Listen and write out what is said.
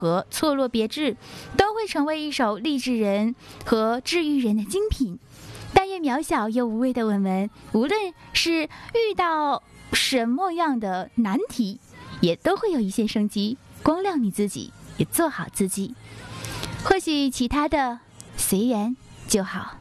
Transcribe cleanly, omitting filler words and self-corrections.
和错落别致，都会成为一首励志人和治愈人的精品。但愿渺小又无畏的我们，无论是遇到什么样的难题，也都会有一线生机，光亮你自己，也做好自己。或许其他的随缘就好。